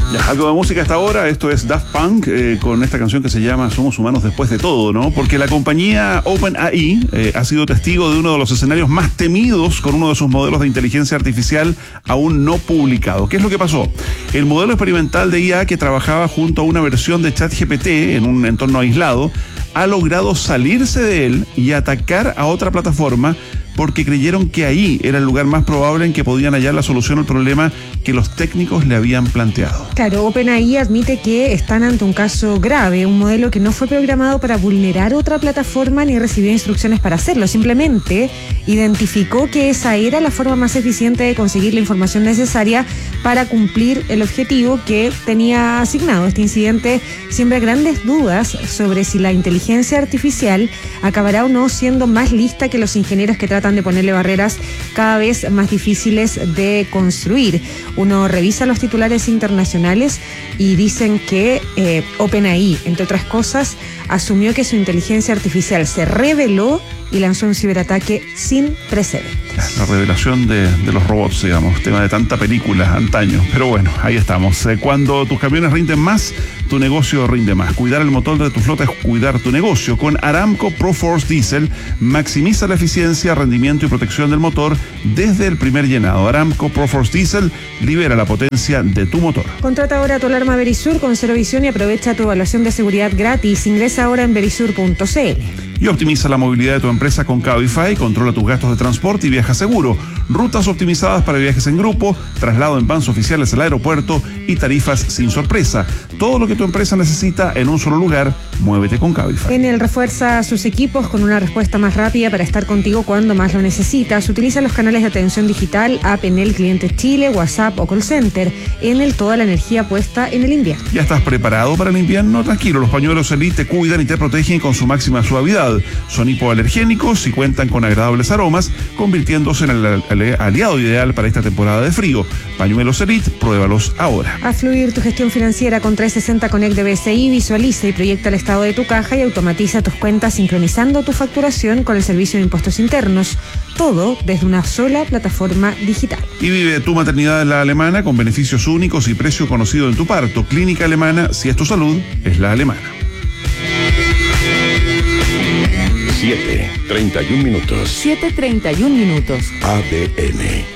Ya, algo de música hasta ahora. Esto es Daft Punk con esta canción que se llama Somos Humanos Después de Todo, ¿no? Porque la compañía OpenAI ha sido testigo de uno de los escenarios más temidos con uno de sus modelos de inteligencia artificial aún no publicado. ¿Qué es lo que pasó? El modelo experimental de IA que trabajaba junto a una versión de ChatGPT en un entorno aislado ha logrado salirse de él y atacar a otra plataforma porque creyeron que ahí era el lugar más probable en que podían hallar la solución al problema que los técnicos le habían planteado. Claro, OpenAI admite que están ante un caso grave, un modelo que no fue programado para vulnerar otra plataforma ni recibió instrucciones para hacerlo, simplemente identificó que esa era la forma más eficiente de conseguir la información necesaria para cumplir el objetivo que tenía asignado. Este incidente siembra grandes dudas sobre si la inteligencia artificial acabará o no siendo más lista que los ingenieros que tratan de ponerle barreras cada vez más difíciles de construir. Uno revisa los titulares internacionales y dicen que OpenAI, entre otras cosas, asumió que su inteligencia artificial se reveló y lanzó un ciberataque sin precedentes. La revelación de los robots, digamos, tema de tanta película antaño. Pero bueno, ahí estamos. Cuando tus camiones rinden más, tu negocio rinde más. Cuidar el motor de tu flota es cuidar tu negocio. Con Aramco ProForce Diesel, maximiza la eficiencia, rendimiento y protección del motor desde el primer llenado. Aramco ProForce Diesel libera la potencia de tu motor. Contrata ahora tu alarma Verisur con Cero Visión y aprovecha tu evaluación de seguridad gratis. Ingresa ahora en verisur.cl. Y optimiza la movilidad de tu empresa con Cabify, controla tus gastos de transporte y viaja seguro. Rutas optimizadas para viajes en grupo, traslado en vans oficiales al aeropuerto y tarifas sin sorpresa. Todo lo que tu empresa necesita en un solo lugar, muévete con Cabify. Enel refuerza sus equipos con una respuesta más rápida para estar contigo cuando más lo necesitas. Utiliza los canales de atención digital, app Enel Clientes Chile, WhatsApp o call center. Enel, toda la energía puesta en el invierno. ¿Ya estás preparado para el invierno? Tranquilo, los pañuelos Elite te cuidan y te protegen con su máxima suavidad. Son hipoalergénicos y cuentan con agradables aromas, convirtiéndose en el aliado ideal para esta temporada de frío. Pañuelos Elite, pruébalos ahora. Haz fluir tu gestión financiera con 360 Connect de BCI, visualiza y proyecta el estado de tu caja y automatiza tus cuentas sincronizando tu facturación con el servicio de impuestos internos. Todo desde una sola plataforma digital. Y vive tu maternidad en la Alemana con beneficios únicos y precio conocido en tu parto. Clínica Alemana, si es tu salud, es la alemana. 7:31 minutos. ADN.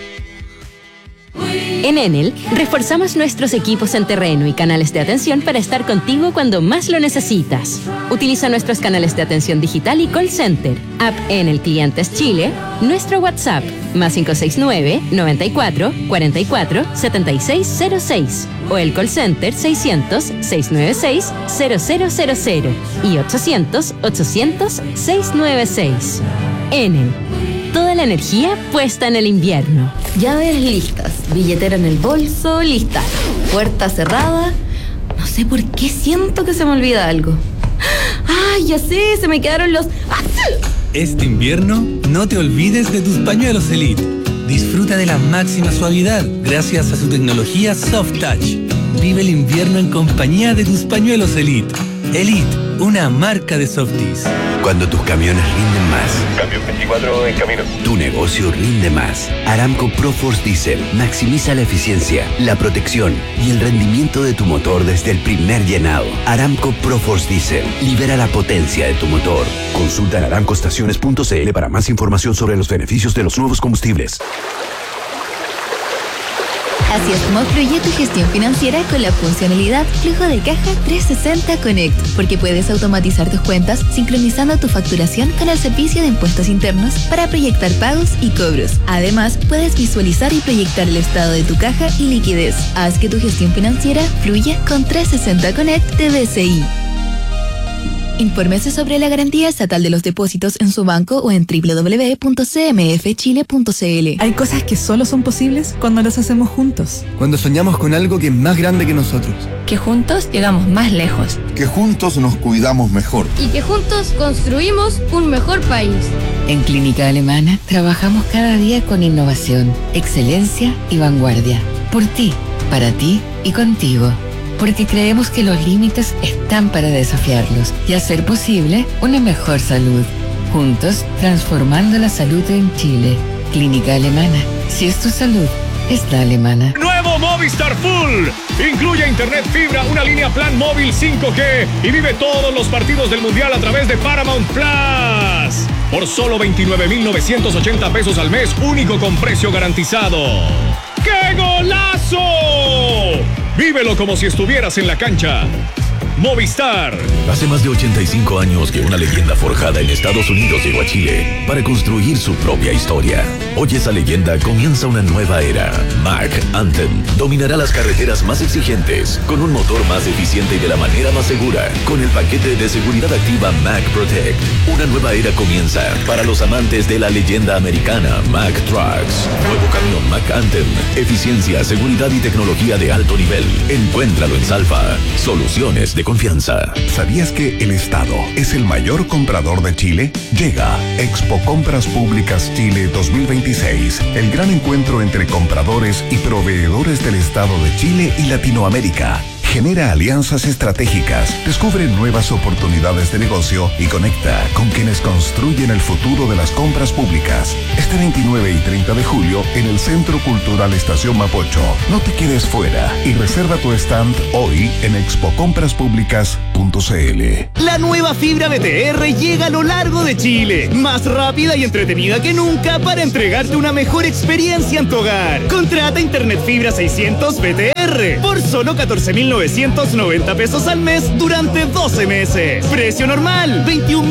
En Enel, reforzamos nuestros equipos en terreno y canales de atención para estar contigo cuando más lo necesitas. Utiliza nuestros canales de atención digital y call center, app Enel Clientes Chile, nuestro WhatsApp, +569 94 44 7606 o el call center 600 696 0000 y 800 800 696. Enel. Toda la energía puesta en el invierno. Llaves listas, billetera en el bolso, lista. Puerta cerrada. No sé por qué siento que se me olvida algo. ¡Ay, ya sé! Se me quedaron los... Este invierno, no te olvides de tus pañuelos Elite. Disfruta de la máxima suavidad gracias a su tecnología Soft Touch. Vive el invierno en compañía de tus pañuelos Elite. Elite, una marca de Softies. Cuando tus camiones rinden más. Cambio 24 en camino. Tu negocio rinde más. Aramco ProForce Diesel maximiza la eficiencia, la protección y el rendimiento de tu motor desde el primer llenado. Aramco ProForce Diesel libera la potencia de tu motor. Consulta en aramcoestaciones.cl para más información sobre los beneficios de los nuevos combustibles. Así es como fluye tu gestión financiera con la funcionalidad Flujo de Caja 360 Connect, porque puedes automatizar tus cuentas sincronizando tu facturación con el servicio de impuestos internos para proyectar pagos y cobros. Además, puedes visualizar y proyectar el estado de tu caja y liquidez. Haz que tu gestión financiera fluya con 360 Connect de BCI. Infórmese sobre la garantía estatal de los depósitos en su banco o en www.cmfchile.cl. Hay cosas que solo son posibles cuando las hacemos juntos. Cuando soñamos con algo que es más grande que nosotros. Que juntos llegamos más lejos. Que juntos nos cuidamos mejor. Y que juntos construimos un mejor país. En Clínica Alemana trabajamos cada día con innovación, excelencia y vanguardia. Por ti, para ti y contigo. Porque creemos que los límites están para desafiarlos y hacer posible una mejor salud. Juntos, transformando la salud en Chile. Clínica Alemana. Si es tu salud, es la alemana. ¡Nuevo Llegó Movistar Full. Incluye internet fibra, una línea plan móvil 5G y vive todos los partidos del Mundial a través de Paramount Plus. Por solo 29,980 pesos al mes, único con precio garantizado. ¡Qué golazo! Vívelo como si estuvieras en la cancha. Movistar. Hace más de 85 años que una leyenda forjada en Estados Unidos llegó a Chile para construir su propia historia. Hoy esa leyenda comienza una nueva era. Mack Anthem dominará las carreteras más exigentes con un motor más eficiente y de la manera más segura, con el paquete de seguridad activa Mack Protect. Una nueva era comienza para los amantes de la leyenda americana Mack Trucks. Nuevo camión Mack Anthem. Eficiencia, seguridad y tecnología de alto nivel. Encuéntralo en Salfa. Soluciones de confianza. ¿Sabías que el Estado es el mayor comprador de Chile? Llega Expo Compras Públicas Chile 2026, el gran encuentro entre compradores y proveedores del Estado de Chile y Latinoamérica. Genera alianzas estratégicas, descubre nuevas oportunidades de negocio y conecta con quienes construyen el futuro de las compras públicas. Este 29 y 30 de julio en el Centro Cultural Estación Mapocho. No te quedes fuera y reserva tu stand hoy en expocompraspublicas.cl. La nueva fibra BTR llega a lo largo de Chile, más rápida y entretenida que nunca para entregarte una mejor experiencia en tu hogar. Contrata Internet Fibra 600 BTR por solo 14,990 pesos al mes durante 12 meses. Precio normal,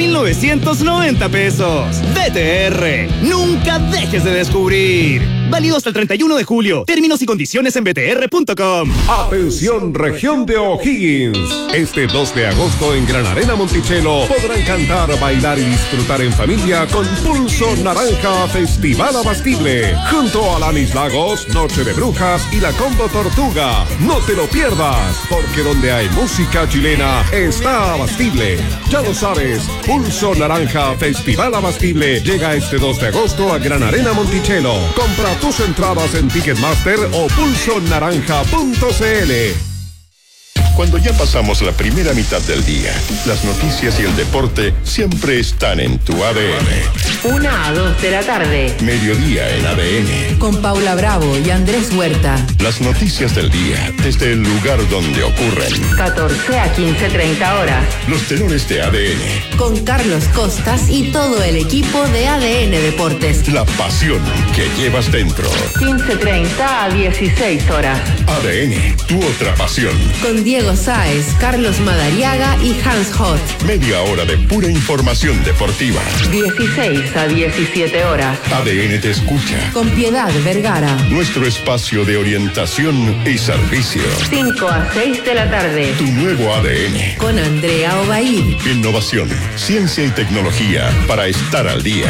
21,990 pesos. BTR, nunca dejes de descubrir. Válido hasta el 31 de julio. Términos y condiciones en btr.com. Atención, región de O'Higgins. Este 2 de agosto en Gran Arena Monticello podrán cantar, bailar y disfrutar en familia con Pulso Naranja Festival Abastible. Junto a Lanis Lagos, Noche de Brujas y la Combo Tortuga. No te lo pierdas, porque donde hay música chilena está Abastible. Ya lo sabes, Pulso Naranja Festival Abastible llega este 2 de agosto a Gran Arena Monticello. Compra tus entradas en Ticketmaster o pulsonaranja.cl. Cuando ya pasamos la primera mitad del día, las noticias y el deporte siempre están en tu ADN. 1 a 2 de la tarde. Mediodía en ADN. Con Paula Bravo y Andrés Huerta. Las noticias del día desde el lugar donde ocurren. 14 a 15:30 horas. Los tenores de ADN. Con Carlos Costas y todo el equipo de ADN Deportes. La pasión que llevas dentro. 15:30 a 16 horas. ADN, tu otra pasión. Con Diego Sáez, Carlos Madariaga y Hans Hot. Media hora de pura información deportiva. 16 a 17 horas. ADN te escucha. Con Piedad Vergara. Nuestro espacio de orientación y servicio. 5 a 6 de la tarde. Tu nuevo ADN. Con Andrea Obaid. Innovación, ciencia y tecnología para estar al día.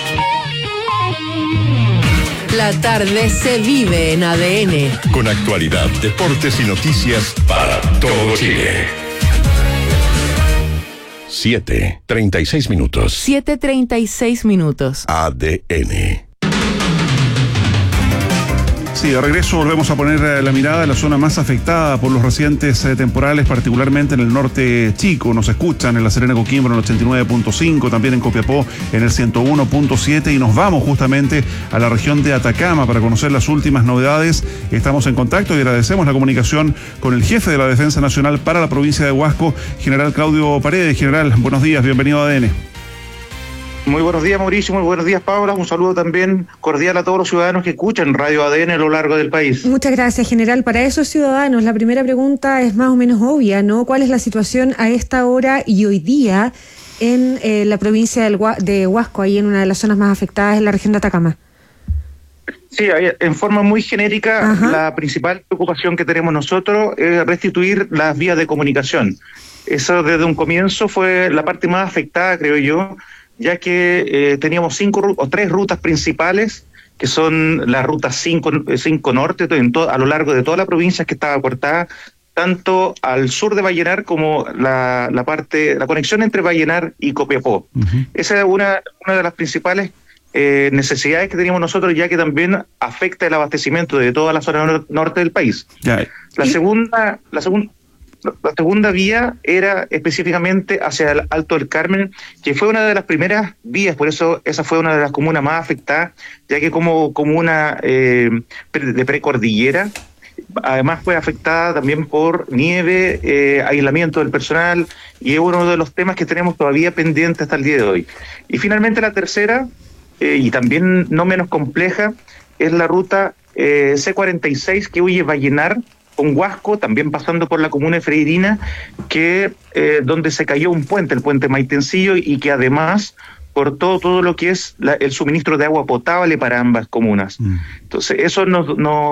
La tarde se vive en ADN. Con actualidad, deportes y noticias para todo Chile. 7:36 minutos. 7:36 minutos. ADN. Sí, de regreso volvemos a poner la mirada en la zona más afectada por los recientes temporales, particularmente en el norte chico. Nos escuchan en La Serena, Coquimbo en el 89.5, también en Copiapó en el 101.7 y nos vamos justamente a la región de Atacama para conocer las últimas novedades. Estamos en contacto y agradecemos la comunicación con el jefe de la Defensa Nacional para la provincia de Huasco, general Claudio Paredes. General, buenos días, bienvenido a ADN. Muy buenos días, Mauricio, muy buenos días, Paula. Un saludo también cordial a todos los ciudadanos que escuchan Radio ADN a lo largo del país. Muchas gracias, general. Para esos ciudadanos, la primera pregunta es más o menos obvia, ¿no? ¿Cuál es la situación a esta hora y hoy día en la provincia de Huasco, ahí en una de las zonas más afectadas en la región de Atacama? Sí, en forma muy genérica, la principal preocupación que tenemos nosotros es restituir las vías de comunicación. Eso desde un comienzo fue la parte más afectada, creo yo, ya que teníamos 3 rutas principales, que son la ruta 5 norte, a lo largo de toda la provincia, que estaba cortada, tanto al sur de Vallenar como la conexión entre Vallenar y Copiapó. Esa es una de las principales necesidades que teníamos nosotros, ya que también afecta el abastecimiento de toda la zona norte del país. La segunda vía era específicamente hacia el Alto del Carmen, que fue una de las primeras vías, por eso esa fue una de las comunas más afectadas, ya que como comuna de precordillera, además fue afectada también por nieve, aislamiento del personal, y es uno de los temas que tenemos todavía pendiente hasta el día de hoy. Y finalmente la tercera, y también no menos compleja, es la ruta C46 que huye Vallenar con Huasco, también pasando por la comuna de Freirina, que donde se cayó un puente, el puente Maitencillo, y que además cortó todo lo que es el suministro de agua potable para ambas comunas. Entonces, eso nos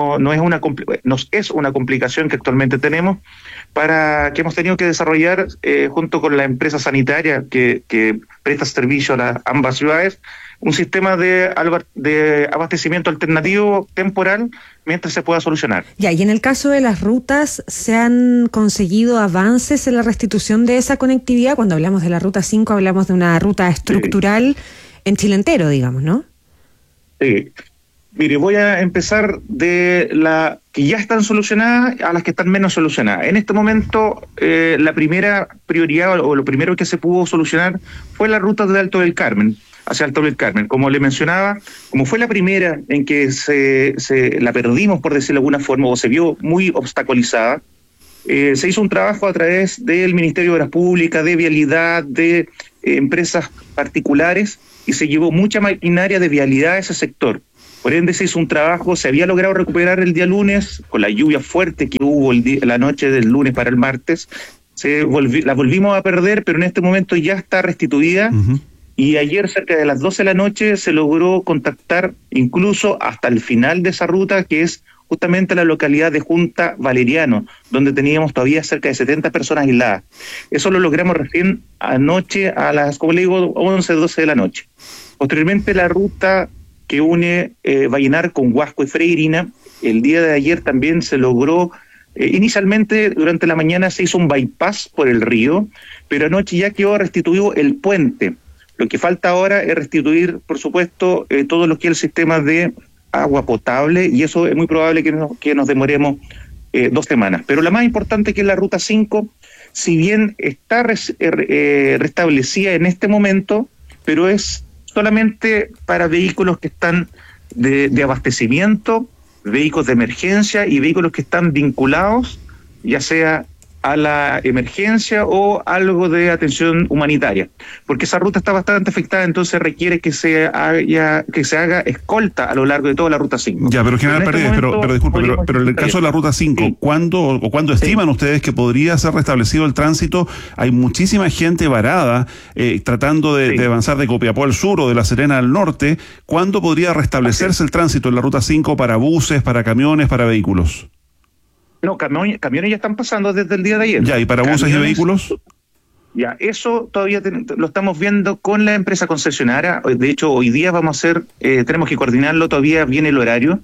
es una complicación que actualmente tenemos, que hemos tenido que desarrollar junto con la empresa sanitaria que presta servicio a ambas ciudades, un sistema de abastecimiento alternativo temporal mientras se pueda solucionar. Ya, y en el caso de las rutas, ¿se han conseguido avances en la restitución de esa conectividad? Cuando hablamos de la ruta 5, hablamos de una ruta estructural en Chile entero, digamos, ¿no? Sí. Mire, voy a empezar de las que ya están solucionadas a las que están menos solucionadas. En este momento, la primera prioridad o lo primero que se pudo solucionar fue la ruta de Alto del Carmen, hacia Alto del Carmen. Como le mencionaba, como fue la primera en que se la perdimos, por decirlo de alguna forma, o se vio muy obstaculizada, se hizo un trabajo a través del Ministerio de Obras Públicas, de Vialidad, de empresas particulares, y se llevó mucha maquinaria de vialidad a ese sector. Por ende, se hizo un trabajo, se había logrado recuperar el día lunes, con la lluvia fuerte que hubo la noche del lunes para el martes, la volvimos a perder, pero en este momento ya está restituida. Y ayer, cerca de las 12 de la noche, se logró contactar incluso hasta el final de esa ruta, que es justamente la localidad de Junta Valeriano, donde teníamos todavía cerca de 70 personas aisladas. Eso lo logramos recién anoche a las, como le digo, 11, 12 de la noche. Posteriormente, la ruta que une Vallenar con Huasco y Freirina, el día de ayer también se logró, inicialmente durante la mañana se hizo un bypass por el río, pero anoche ya quedó restituido el puente. Lo que falta ahora es restituir, por supuesto, todo lo que es el sistema de agua potable, y eso es muy probable que nos demoremos 2 semanas. Pero la más importante, que es la ruta 5, si bien está restablecida en este momento, pero es solamente para vehículos que están de abastecimiento, vehículos de emergencia y vehículos que están vinculados, ya sea a la emergencia o algo de atención humanitaria, porque esa ruta está bastante afectada, entonces requiere que se haga escolta a lo largo de toda la ruta 5. Ya, pero General Paredes, pero disculpe, pero en el caso de la ruta 5, sí, ¿cuándo estiman ustedes que podría ser restablecido el tránsito? Hay muchísima gente varada tratando de avanzar de Copiapó al sur o de La Serena al norte. ¿Cuándo podría restablecerse el tránsito en la ruta 5 para buses, para camiones, para vehículos? No, camiones ya están pasando desde el día de ayer. Ya, ¿y para buses y vehículos? Ya, eso todavía lo estamos viendo con la empresa concesionaria. De hecho, hoy día vamos a hacer, tenemos que coordinarlo, todavía viene el horario.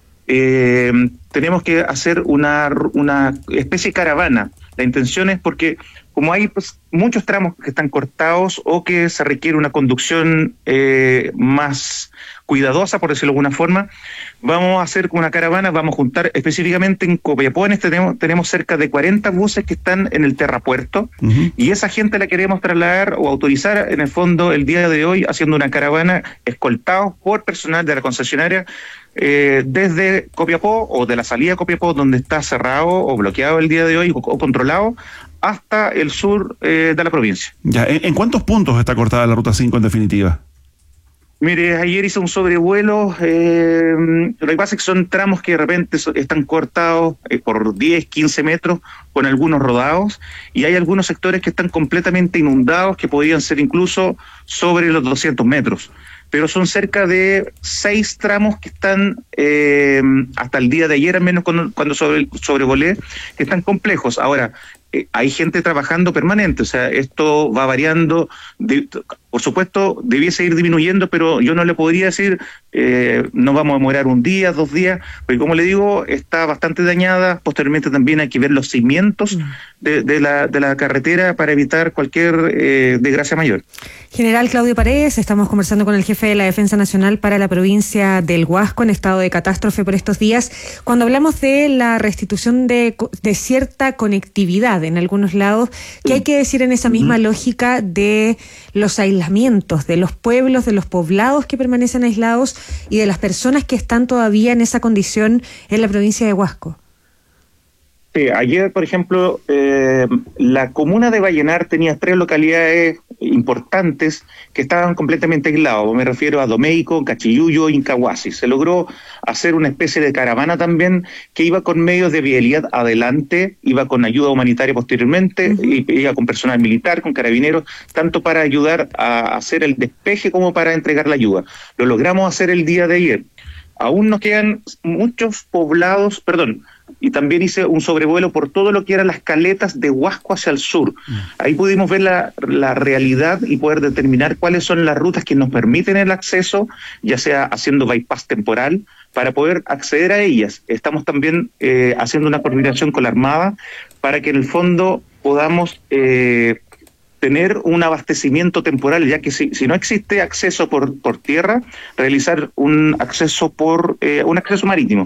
Tenemos que hacer una especie de caravana. La intención es porque, como hay muchos tramos que están cortados o que se requiere una conducción más cuidadosa, por decirlo de alguna forma, vamos a hacer una caravana, vamos a juntar específicamente en Copiapó. Tenemos cerca de 40 buses que están en el terrapuerto, y esa gente la queremos trasladar o autorizar en el fondo el día de hoy, haciendo una caravana escoltados por personal de la concesionaria desde Copiapó o de la salida de Copiapó, donde está cerrado o bloqueado el día de hoy o controlado, hasta el sur de la provincia. Ya, ¿en cuántos puntos está cortada la ruta 5 en definitiva? Mire, ayer hice un sobrevuelo, lo que pasa es que son tramos que de repente están cortados por 10, 15 metros, con algunos rodados, y hay algunos sectores que están completamente inundados, que podrían ser incluso sobre los 200 metros. Pero son cerca de 6 tramos que están, hasta el día de ayer, al menos cuando sobrevolé, que están complejos. Ahora, hay gente trabajando permanente, o sea, esto va variando, por supuesto, debiese ir disminuyendo, pero yo no le podría decir, no vamos a demorar un día, 2 días, porque como le digo, está bastante dañada. Posteriormente también hay que ver los cimientos de la carretera para evitar cualquier desgracia mayor. General Claudio Paredes, estamos conversando con el jefe de la Defensa Nacional para la provincia del Huasco, en estado de catástrofe por estos días. Cuando hablamos de la restitución de cierta conectividad en algunos lados, ¿qué hay que decir en esa misma lógica de los aislamientos, de los pueblos, de los poblados que permanecen aislados y de las personas que están todavía en esa condición en la provincia de Huasco? Sí, ayer, por ejemplo, la comuna de Vallenar tenía 3 localidades importantes que estaban completamente aislados. Me refiero a Domeico, Cachiyuyo y Incahuasi. Se logró hacer una especie de caravana también que iba con medios de vialidad adelante, iba con ayuda humanitaria posteriormente, iba con personal militar, con carabineros, tanto para ayudar a hacer el despeje como para entregar la ayuda. Lo logramos hacer el día de ayer. Aún nos quedan muchos poblados, y también hice un sobrevuelo por todo lo que eran las caletas de Huasco hacia el sur. Ahí pudimos ver la realidad y poder determinar cuáles son las rutas que nos permiten el acceso, ya sea haciendo bypass temporal, para poder acceder a ellas. Estamos también haciendo una coordinación con la Armada para que en el fondo podamos tener un abastecimiento temporal, ya que si no existe acceso por tierra, realizar un acceso marítimo.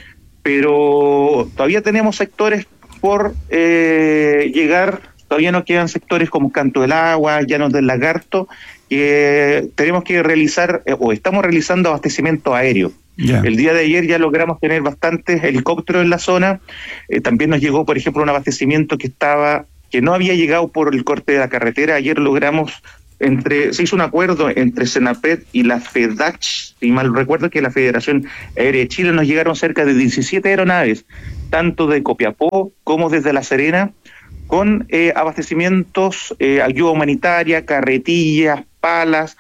Pero todavía tenemos sectores por llegar, todavía nos quedan sectores como Canto del Agua, Llanos del Lagarto, que tenemos que realizar, o estamos realizando abastecimiento aéreo. El día de ayer ya logramos tener bastantes helicópteros en la zona. También nos llegó, por ejemplo, un abastecimiento que no había llegado por el corte de la carretera. Ayer logramos, se hizo un acuerdo entre Senapet y la FEDACH, si mal recuerdo, que la Federación Aérea de Chile, nos llegaron cerca de 17 aeronaves, tanto de Copiapó como desde La Serena, con abastecimientos, ayuda humanitaria, carretillas, palas,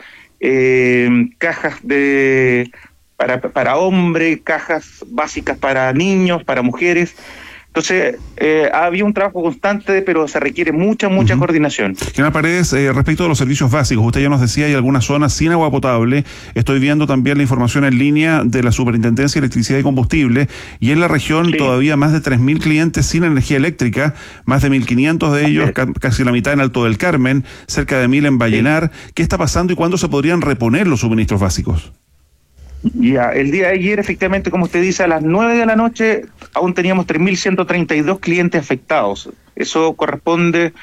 cajas para hombres, cajas básicas para niños, para mujeres. Entonces, había un trabajo constante, pero se requiere mucha coordinación. General Paredes, respecto a los servicios básicos, usted ya nos decía, hay algunas zonas sin agua potable. Estoy viendo también la información en línea de la Superintendencia de Electricidad y Combustible, y en la región todavía más de 3.000 clientes sin energía eléctrica, más de 1.500 de ellos, casi la mitad en Alto del Carmen, cerca de 1.000 en Vallenar. ¿Qué está pasando y cuándo se podrían reponer los suministros básicos? Ya, el día de ayer, efectivamente, como usted dice, a las 9 de la noche aún teníamos 3.132 clientes afectados. Eso corresponde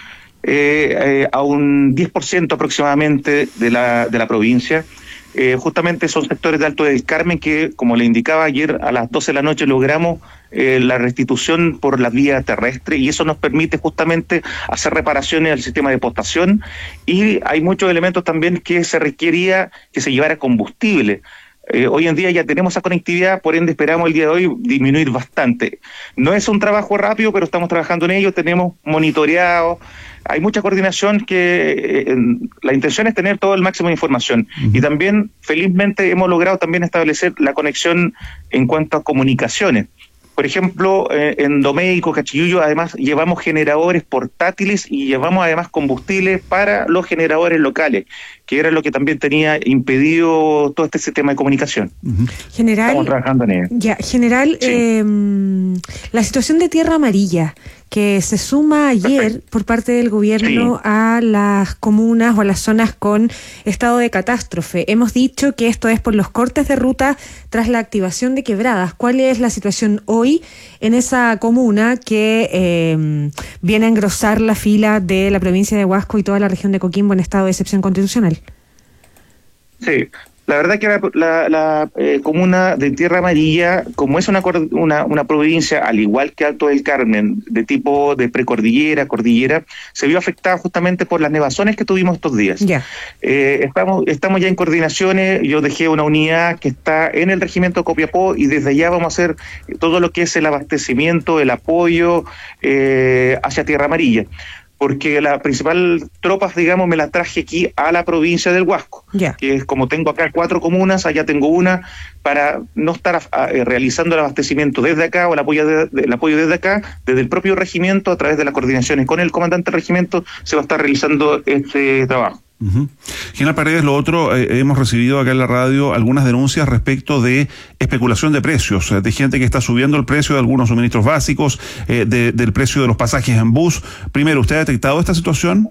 a un 10% aproximadamente de la provincia. Justamente son sectores de Alto del Carmen que, como le indicaba ayer, a las 12 de la noche logramos la restitución por la vía terrestre, y eso nos permite justamente hacer reparaciones al sistema de postación, y hay muchos elementos también que se requería que se llevara combustible. Hoy en día ya tenemos esa conectividad, por ende esperamos el día de hoy disminuir bastante. No es un trabajo rápido, pero estamos trabajando en ello, tenemos monitoreado, hay mucha coordinación que la intención es tener todo el máximo de información. Y también, felizmente, hemos logrado también establecer la conexión en cuanto a comunicaciones. Por ejemplo, en Domeico, Cachiyuyo, además llevamos generadores portátiles y llevamos además combustible para los generadores locales, que era lo que también tenía impedido todo este sistema de comunicación. General, estamos trabajando en ello. General, la situación de Tierra Amarilla, que se suma ayer por parte del gobierno a las comunas o a las zonas con estado de catástrofe. Hemos dicho que esto es por los cortes de ruta tras la activación de quebradas. ¿Cuál es la situación hoy en esa comuna que viene a engrosar la fila de la provincia de Huasco y toda la región de Coquimbo en estado de excepción constitucional? Sí. La verdad que la comuna de Tierra Amarilla, como es una provincia, al igual que Alto del Carmen, de tipo de precordillera, cordillera, se vio afectada justamente por las nevazones que tuvimos estos días. Estamos ya en coordinaciones, yo dejé una unidad que está en el regimiento Copiapó, y desde allá vamos a hacer todo lo que es el abastecimiento, el apoyo hacia Tierra Amarilla, porque la principal tropas, digamos, me la traje aquí a la provincia del Huasco, que es como tengo acá 4 comunas, allá tengo una, para no estar realizando el abastecimiento desde acá o el apoyo desde acá, desde el propio regimiento, a través de las coordinaciones con el comandante del regimiento, se va a estar realizando este trabajo. General Paredes, lo otro, hemos recibido acá en la radio algunas denuncias respecto de especulación de precios, de gente que está subiendo el precio de algunos suministros básicos, del precio de los pasajes en bus. Primero, ¿usted ha detectado esta situación?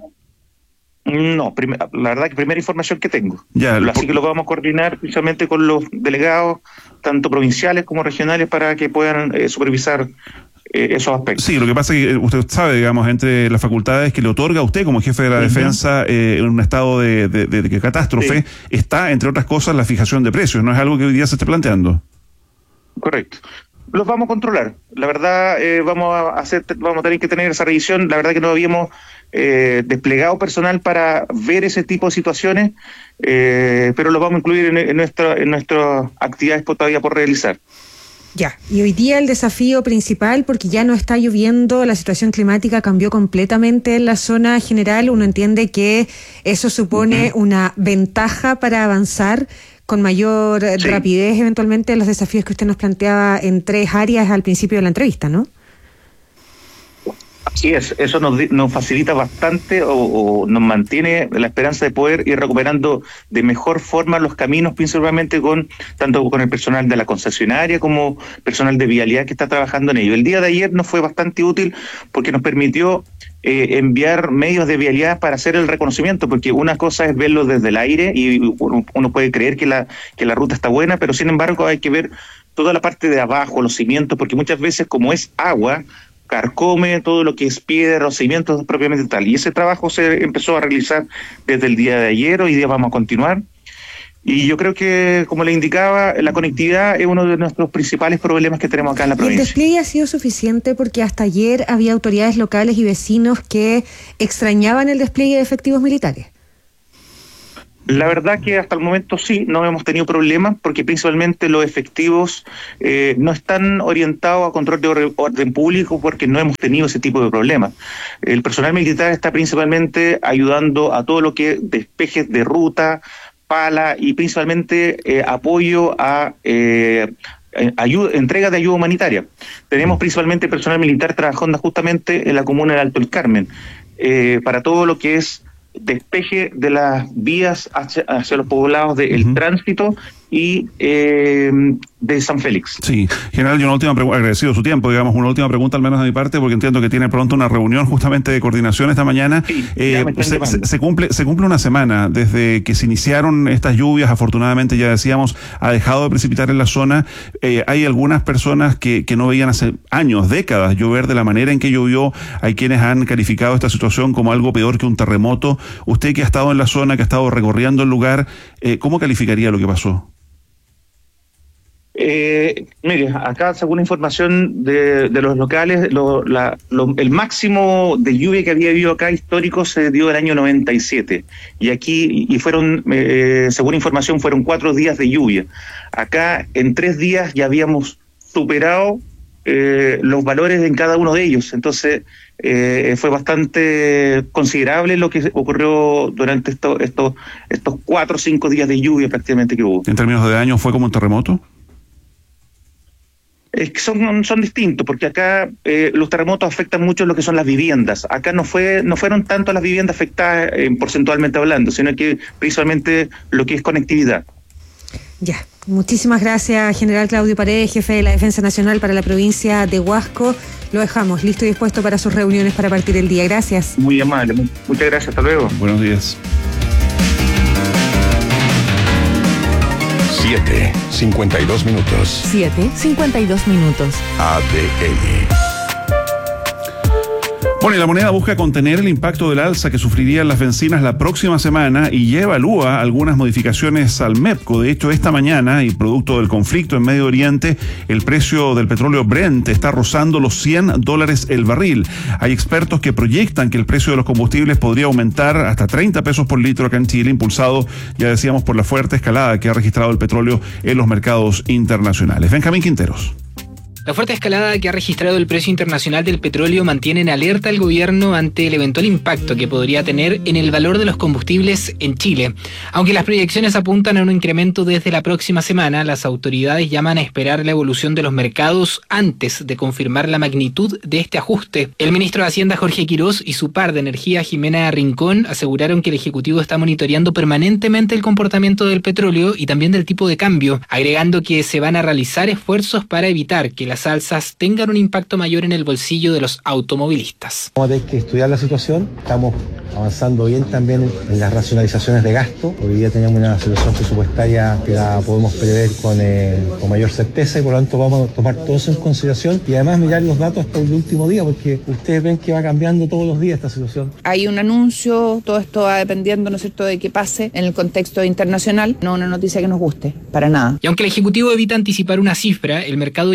No, la verdad que primera información que tengo. Así que lo vamos a coordinar precisamente con los delegados, tanto provinciales como regionales, para que puedan supervisar esos aspectos. Sí, lo que pasa es que usted sabe, digamos, entre las facultades que le otorga a usted como jefe de la defensa en un estado de catástrofe, está, entre otras cosas, la fijación de precios. No es algo que hoy día se esté planteando. Correcto. los vamos a controlar. La verdad, vamos a tener que tener esa revisión. La verdad que no habíamos desplegado personal para ver ese tipo de situaciones, pero lo vamos a incluir en nuestras actividades todavía por realizar. Ya, y hoy día el desafío principal, porque ya no está lloviendo, la situación climática cambió completamente en la zona general, uno entiende que eso supone una ventaja para avanzar con mayor rapidez eventualmente en los desafíos que usted nos planteaba en 3 áreas al principio de la entrevista, ¿no? Así es, eso nos facilita bastante o nos mantiene la esperanza de poder ir recuperando de mejor forma los caminos, principalmente tanto con el personal de la concesionaria como personal de vialidad que está trabajando en ello. El día de ayer nos fue bastante útil porque nos permitió enviar medios de vialidad para hacer el reconocimiento, porque una cosa es verlo desde el aire y uno puede creer que la ruta está buena, pero sin embargo hay que ver toda la parte de abajo, los cimientos, porque muchas veces como es agua, carcome todo lo que es piedra, los cimientos propiamente tal. Y ese trabajo se empezó a realizar desde el día de ayer, hoy día vamos a continuar. Y yo creo que, como le indicaba, la conectividad es uno de nuestros principales problemas que tenemos acá en la provincia. ¿El despliegue ha sido suficiente? Porque hasta ayer había autoridades locales y vecinos que extrañaban el despliegue de efectivos militares. La verdad que hasta el momento sí, no hemos tenido problemas porque principalmente los efectivos no están orientados a control de orden público porque no hemos tenido ese tipo de problemas. El personal militar está principalmente ayudando a todo lo que es despejes de ruta, pala y principalmente apoyo a entrega de ayuda humanitaria. Tenemos principalmente personal militar trabajando justamente en la comuna de Alto el Carmen para todo lo que es despeje de las vías hacia los poblados del tránsito y de San Félix. Sí, general, yo una última pregunta, agradecido su tiempo, digamos, una última pregunta al menos de mi parte, porque entiendo que tiene pronto una reunión justamente de coordinación esta mañana. Sí, se cumple una semana desde que se iniciaron estas lluvias, afortunadamente ya decíamos, ha dejado de precipitar en la zona. Hay algunas personas que no veían hace años, décadas, llover de la manera en que llovió. Hay quienes han calificado esta situación como algo peor que un terremoto. Usted que ha estado en la zona, que ha estado recorriendo el lugar, ¿cómo calificaría lo que pasó? Mire, acá según la información de los locales, el máximo de lluvia que había habido acá histórico se dio el año 97 y aquí fueron, según información, fueron 4 días de lluvia. Acá en 3 días ya habíamos superado los valores en cada uno de ellos, entonces fue bastante considerable lo que ocurrió durante estos 4 o 5 días de lluvia prácticamente que hubo. ¿En términos de daño fue como un terremoto? Es que son distintos, porque acá los terremotos afectan mucho lo que son las viviendas. Acá no fueron tanto las viviendas afectadas porcentualmente hablando, sino que principalmente lo que es conectividad. Ya, muchísimas gracias, General Claudio Paredes, jefe de la Defensa Nacional para la provincia de Huasco. Lo dejamos listo y dispuesto para sus reuniones para partir el día. Gracias. Muy amable, muchas gracias, hasta luego. Buenos días. 7:52 minutos. 7:52 minutos. ADN. Bueno, y la moneda busca contener el impacto del alza que sufrirían las bencinas la próxima semana y ya evalúa algunas modificaciones al MEPCO. De hecho, esta mañana, y producto del conflicto en Medio Oriente, el precio del petróleo Brent está rozando los $100 el barril. Hay expertos que proyectan que el precio de los combustibles podría aumentar hasta 30 pesos por litro acá en Chile, impulsado, ya decíamos, por la fuerte escalada que ha registrado el petróleo en los mercados internacionales. Benjamín Quinteros. La fuerte escalada que ha registrado el precio internacional del petróleo mantiene en alerta al gobierno ante el eventual impacto que podría tener en el valor de los combustibles en Chile. Aunque las proyecciones apuntan a un incremento desde la próxima semana, las autoridades llaman a esperar la evolución de los mercados antes de confirmar la magnitud de este ajuste. El ministro de Hacienda, Jorge Quirós, y su par de Energía, Jimena Rincón, aseguraron que el Ejecutivo está monitoreando permanentemente el comportamiento del petróleo y también del tipo de cambio, agregando que se van a realizar esfuerzos para evitar que las alzas tengan un impacto mayor en el bolsillo de los automovilistas. Vamos a tener que estudiar la situación, estamos avanzando bien también en las racionalizaciones de gasto. Hoy día tenemos una situación presupuestaria que la podemos prever con mayor certeza y por lo tanto vamos a tomar todo eso en consideración y además mirar los datos hasta el último día porque ustedes ven que va cambiando todos los días esta situación. Hay un anuncio, todo esto va dependiendo, ¿no es cierto?, de qué pase en el contexto internacional, no una noticia que nos guste, para nada. Y aunque el Ejecutivo evita anticipar una cifra, el mercado ya comienza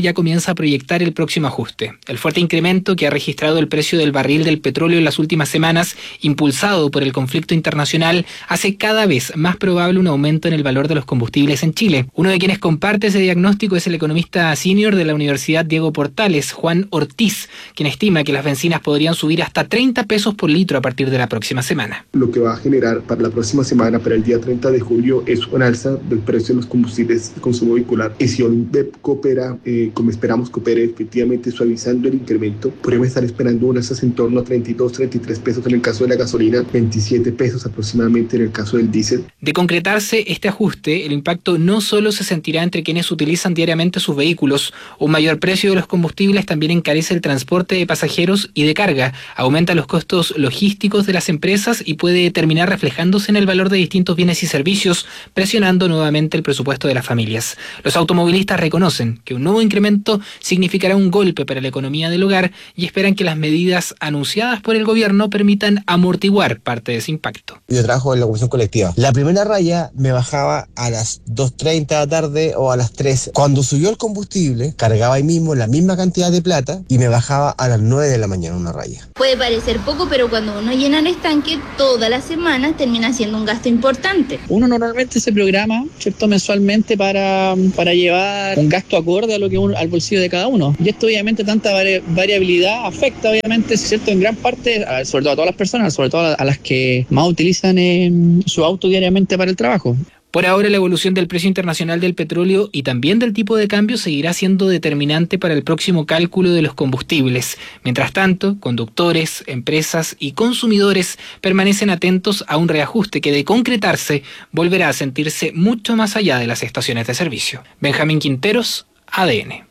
a proyectar el próximo ajuste. El fuerte incremento que ha registrado el precio del barril del petróleo en las últimas semanas, impulsado por el conflicto internacional, hace cada vez más probable un aumento en el valor de los combustibles en Chile. Uno de quienes comparte ese diagnóstico es el economista senior de la Universidad Diego Portales, Juan Ortiz, quien estima que las bencinas podrían subir hasta 30 pesos por litro a partir de la próxima semana. Lo que va a generar para la próxima semana, para el día 30 de julio, es un alza del precio de los combustibles de consumo vehicular. Y si ONDEP coopera, como esperamos coopere, efectivamente suavizando el incremento, podríamos estar esperando un alza en torno a 32, 33 pesos en el caso de la gasolina, 27 pesos aproximadamente en el caso del diésel. De concretarse este ajuste, el impacto no solo se sentirá entre quienes utilizan diariamente sus vehículos. Un mayor precio de los combustibles también encarece el transporte de pasajeros y de carga, aumenta los costos logísticos de las empresas y puede terminar reflejándose en el valor de distintos bienes y servicios, presionando nuevamente el presupuesto de las familias. Los automovilistas reconocen que un nuevo incremento significará un golpe para la economía del hogar y esperan que las medidas anunciadas por el gobierno permitan amortiguar parte de ese impacto. Yo trabajo en la locomoción colectiva. La primera raya me bajaba a las 2:30 de la tarde o a las 3. Cuando subió el combustible, cargaba ahí mismo la misma cantidad de plata y me bajaba a las 9 de la mañana una raya. Puede parecer poco, pero cuando uno llena el estanque, toda la semana termina siendo un gasto importante. Uno normalmente se programa, ¿cierto?, mensualmente para llevar un gasto acorde a lo que al bolsillo de cada uno. Y esto obviamente tanta variabilidad afecta obviamente, ¿cierto?, en gran parte, sobre todo a todas las personas, sobre todo a las que más utilizan su auto diariamente para el trabajo. Por ahora, la evolución del precio internacional del petróleo y también del tipo de cambio seguirá siendo determinante para el próximo cálculo de los combustibles. Mientras tanto, conductores, empresas y consumidores permanecen atentos a un reajuste que, de concretarse, volverá a sentirse mucho más allá de las estaciones de servicio. Benjamín Quinteros, ADN.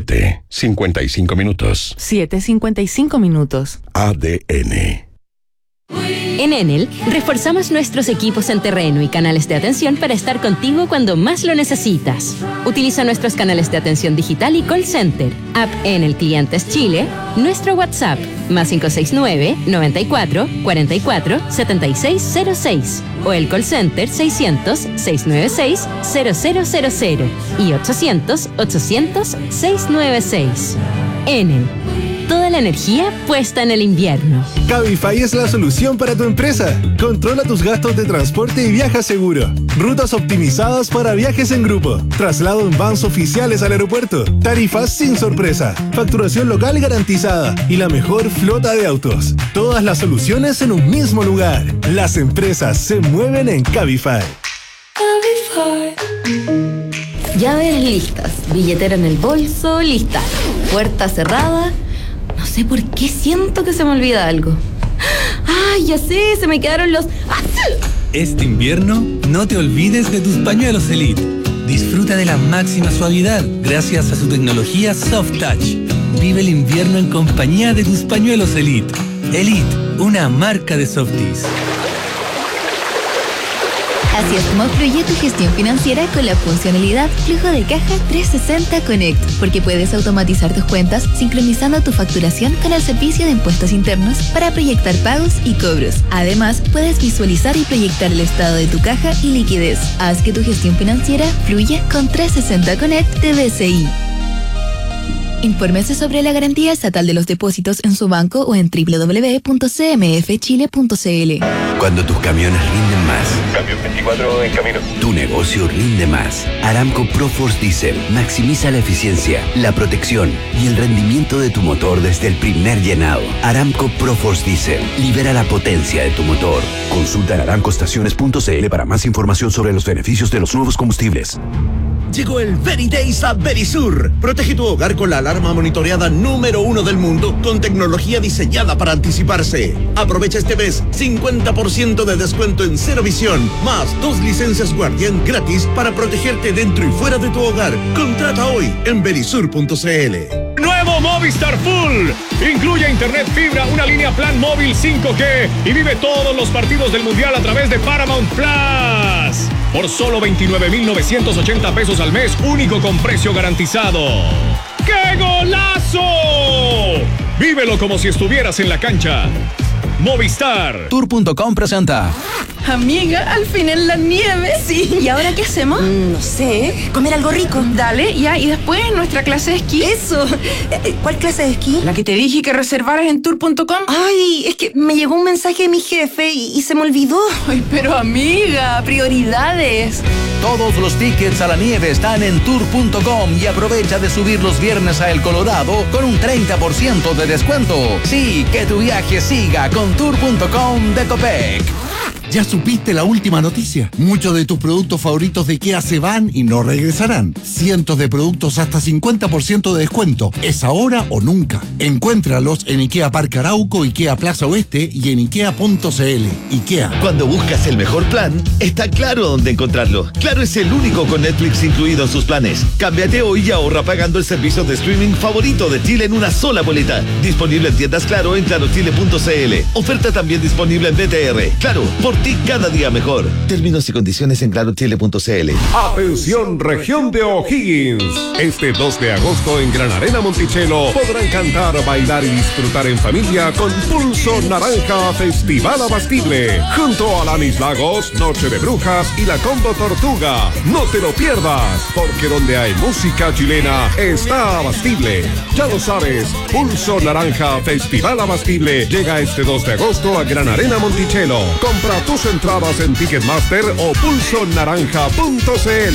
7:55 minutos. 7:55 minutos. ADN. En Enel, reforzamos nuestros equipos en terreno y canales de atención para estar contigo cuando más lo necesitas. Utiliza nuestros canales de atención digital y call center, app Enel Clientes Chile, nuestro WhatsApp, +569 94 44 7606 o el call center 600 696 0000 y 800 800 696. Enel. Toda la energía puesta en el invierno. Cabify es la solución para tu empresa. Controla tus gastos de transporte y viaja seguro. Rutas optimizadas para viajes en grupo. Traslado en vans oficiales al aeropuerto. Tarifas sin sorpresa. Facturación local garantizada. Y la mejor flota de autos. Todas las soluciones en un mismo lugar. Las empresas se mueven en Cabify. Llaves listas. Billetera en el bolso, lista. Puerta cerrada. No sé por qué siento que se me olvida algo. ¡Ay, ya sé! Se me quedaron los... Este invierno, no te olvides de tus pañuelos Elite. Disfruta de la máxima suavidad gracias a su tecnología Soft Touch. Vive el invierno en compañía de tus pañuelos Elite. Elite, una marca de Softies. Así es como fluye tu gestión financiera con la funcionalidad Flujo de Caja 360 Connect, porque puedes automatizar tus cuentas sincronizando tu facturación con el servicio de impuestos internos para proyectar pagos y cobros. Además, puedes visualizar y proyectar el estado de tu caja y liquidez. Haz que tu gestión financiera fluya con 360 Connect de BCI. Infórmese sobre la garantía estatal de los depósitos en su banco o en www.cmfchile.cl. Cuando tus camiones rinden más. Camión 24 en camino. Tu negocio rinde más. Aramco Proforce Diesel maximiza la eficiencia, la protección y el rendimiento de tu motor desde el primer llenado. Aramco Proforce Diesel libera la potencia de tu motor. Consulta en aramcoestaciones.cl para más información sobre los beneficios de los nuevos combustibles. Llegó el Very Days a Verisur. Protege tu hogar con la alarma monitoreada número 1 del mundo con tecnología diseñada para anticiparse. Aprovecha este mes 50% de descuento en Cero Visión, más 2 licencias Guardián gratis para protegerte dentro y fuera de tu hogar. Contrata hoy en verisur.cl. Nuevo Movistar Full. Incluye internet fibra, una línea plan móvil 5G y vive todos los partidos del Mundial a través de Paramount Plus. Por solo 29,980 pesos al mes, único con precio garantizado. ¡Qué golazo! Vívelo como si estuvieras en la cancha. Movistar. Tour.com presenta. Amiga, al fin en la nieve. Sí. ¿Y ahora qué hacemos? No sé. Comer algo rico. Dale, ya. Y después nuestra clase de esquí. Eso. ¿Cuál clase de esquí? La que te dije que reservaras en tour.com. Ay, es que me llegó un mensaje de mi jefe y se me olvidó. Ay, pero amiga, prioridades. Todos los tickets a la nieve están en tour.com y aprovecha de subir los viernes a El Colorado con un 30% de descuento. Sí, que tu viaje siga con tour.com de Copec. ¿Ya supiste la última noticia? Muchos de tus productos favoritos de IKEA se van y no regresarán. Cientos de productos hasta 50% de descuento. ¿Es ahora o nunca? Encuéntralos en IKEA Parque Arauco, IKEA Plaza Oeste y en IKEA.cl. IKEA. Cuando buscas el mejor plan, está Claro dónde encontrarlo. Claro es el único con Netflix incluido en sus planes. Cámbiate hoy y ahorra pagando el servicio de streaming favorito de Chile en una sola boleta. Disponible en tiendas Claro en clarochile.cl. Oferta también disponible en BTR. Claro, por ti cada día mejor. Términos y condiciones en clarochile.cl. Atención, región de O'Higgins. Este 2 de agosto en Gran Arena Monticello podrán cantar, bailar y disfrutar en familia con Pulso Naranja Festival Abastible. Junto a Lanis Lagos, Noche de Brujas y la Combo Tortuga. No te lo pierdas, porque donde hay música chilena está Abastible. Ya lo sabes, Pulso Naranja Festival Abastible llega este 2 de agosto a Gran Arena Monticello. Compra tus entradas en Ticketmaster o pulsonaranja.cl.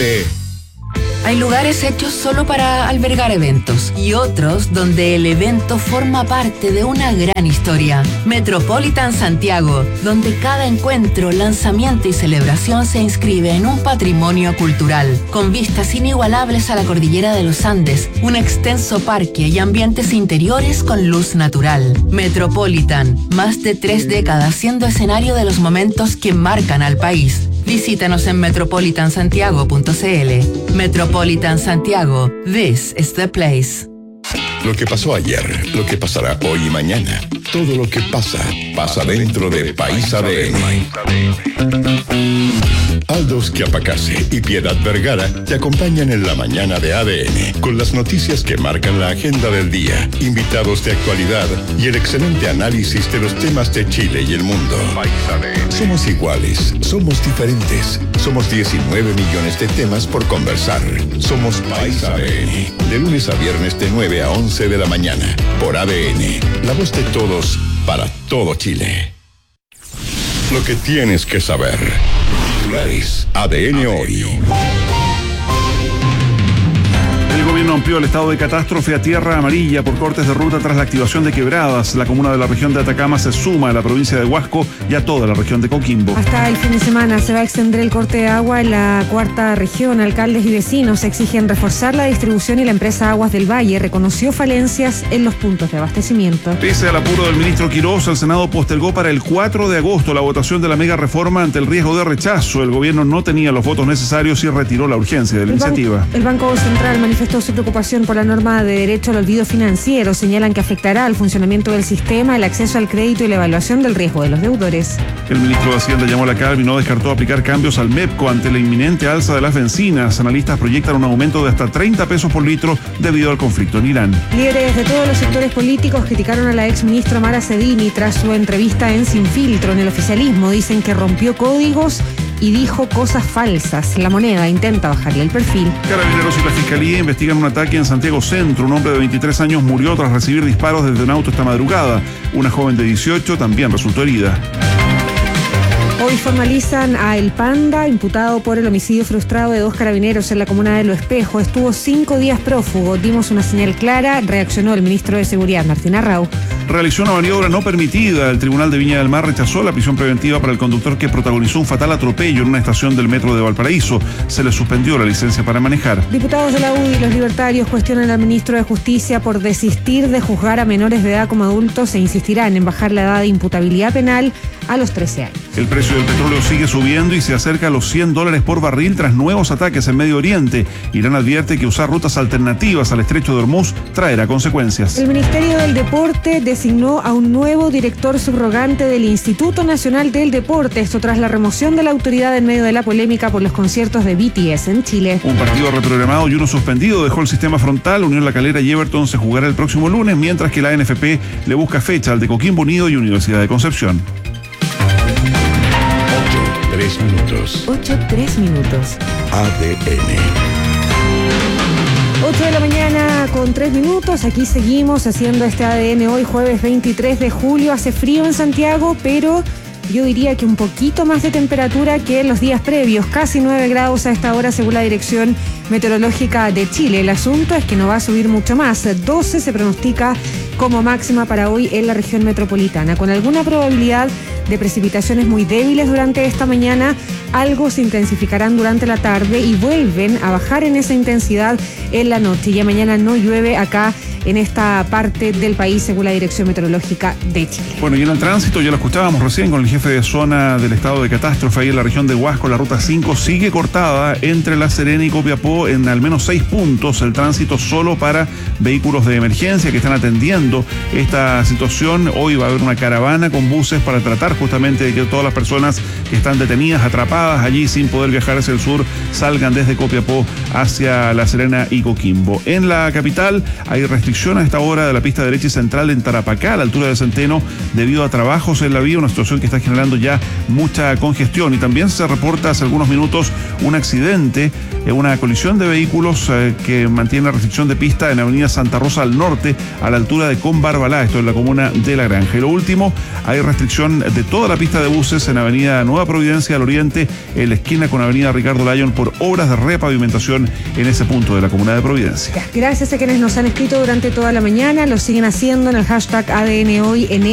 Hay lugares hechos solo para albergar eventos y otros donde el evento forma parte de una gran historia. Metropolitan Santiago, donde cada encuentro, lanzamiento y celebración se inscribe en un patrimonio cultural, con vistas inigualables a la cordillera de los Andes, un extenso parque y ambientes interiores con luz natural. Metropolitan, más de 3 décadas siendo escenario de los momentos que marcan al país. Visítanos en metropolitansantiago.cl. Metropolitan Santiago, this is the place. Lo que pasó ayer, lo que pasará hoy y mañana, todo lo que pasa, pasa dentro de País ADN. Aldos Chiapacase y Piedad Vergara te acompañan en la mañana de ADN con las noticias que marcan la agenda del día, invitados de actualidad y el excelente análisis de los temas de Chile y el mundo. Somos iguales, somos diferentes, somos 19 millones de temas por conversar. Somos País ADN, de lunes a viernes de 9 a 11 de la mañana, por ADN, la voz de todos para todo Chile. Lo que tienes que saber. ADN hoy. El gobierno amplió el estado de catástrofe a tierra amarilla por cortes de ruta tras la activación de quebradas. La comuna de la región de Atacama se suma a la provincia de Huasco y a toda la región de Coquimbo. Hasta el fin de semana se va a extender el corte de agua en la cuarta región. Alcaldes y vecinos exigen reforzar la distribución y la empresa Aguas del Valle reconoció falencias en los puntos de abastecimiento. Pese al apuro del ministro Quirós, el Senado postergó para el 4 de agosto la votación de la mega reforma ante el riesgo de rechazo. El gobierno no tenía los votos necesarios y retiró la urgencia de la iniciativa. El Banco Central manifestó su preocupación por la norma de derecho al olvido financiero. Señalan que afectará al funcionamiento del sistema, el acceso al crédito y la evaluación del riesgo de los deudores. El ministro de Hacienda llamó a la calma y no descartó aplicar cambios al MEPCO ante la inminente alza de las bencinas. Analistas proyectan un aumento de hasta 30 pesos por litro debido al conflicto en Irán. Líderes de todos los sectores políticos criticaron a la exministra Mara Sedini tras su entrevista en Sin Filtro. En el oficialismo dicen que rompió códigos y dijo cosas falsas. La Moneda intenta bajarle el perfil. Carabineros y la Fiscalía investigan un ataque en Santiago Centro. Un hombre de 23 años murió tras recibir disparos desde un auto esta madrugada. Una joven de 18 también resultó herida. Hoy formalizan a El Panda, imputado por el homicidio frustrado de 2 carabineros en la comuna de Lo Espejo. Estuvo 5 días prófugo. Dimos una señal clara, reaccionó el ministro de Seguridad, Martín Arrau. Realizó una maniobra no permitida. El Tribunal de Viña del Mar rechazó la prisión preventiva para el conductor que protagonizó un fatal atropello en una estación del metro de Valparaíso. Se le suspendió la licencia para manejar. Diputados de la UDI y los libertarios cuestionan al ministro de Justicia por desistir de juzgar a menores de edad como adultos e insistirán en bajar la edad de imputabilidad penal a los 13 años. El precio del petróleo sigue subiendo y se acerca a los $100 por barril tras nuevos ataques en Medio Oriente. Irán advierte que usar rutas alternativas al estrecho de Hormuz traerá consecuencias. El Ministerio del Deporte designó a un nuevo director subrogante del Instituto Nacional del Deporte, esto tras la remoción de la autoridad en medio de la polémica por los conciertos de BTS en Chile. Un partido reprogramado y uno suspendido dejó el sistema frontal. Unión La Calera y Everton se jugará el próximo lunes, mientras que la NFP le busca fecha al de Coquimbo Unido y Universidad de Concepción. 8:03 minutos. ADN. 8 de la mañana con 3 minutos. Aquí seguimos haciendo este ADN hoy, jueves 23 de julio. Hace frío en Santiago, pero yo diría que un poquito más de temperatura que en los días previos. Casi 9 grados a esta hora según la Dirección Meteorológica de Chile. El asunto es que no va a subir mucho más. 12 se pronostica como máxima para hoy en la región metropolitana, con alguna probabilidad de precipitaciones muy débiles durante esta mañana. Algo se intensificarán durante la tarde y vuelven a bajar en esa intensidad en la noche. Ya mañana no llueve acá en esta parte del país según la Dirección Meteorológica de Chile. Bueno, y en el tránsito, ya lo escuchábamos recién con el jefe de zona del estado de catástrofe ahí en la región de Huasco. La ruta 5 sigue cortada entre La Serena y Copiapó en al menos 6 puntos. El tránsito solo para vehículos de emergencia que están atendiendo esta situación. Hoy va a haber una caravana con buses para tratar justamente de que todas las personas que están detenidas, atrapadas allí sin poder viajar hacia el sur, salgan desde Copiapó hacia La Serena y Coquimbo. En la capital hay restricciones a esta hora de la pista derecha y central en Tarapacá, a la altura de Centeno, debido a trabajos en la vía, una situación que está generando ya mucha congestión. Y también se reporta hace algunos minutos un accidente, una colisión de vehículos que mantiene la restricción de pista en Avenida Santa Rosa al norte, a la altura de Combarbalá, esto en la comuna de La Granja. Y lo último, hay restricción de toda la pista de buses en Avenida Nueva Providencia al oriente, en la esquina con Avenida Ricardo Lyon, por obras de repavimentación en ese punto de la comuna de Providencia. Gracias a quienes nos han escrito durante toda la mañana, lo siguen haciendo en el hashtag ADN Hoy en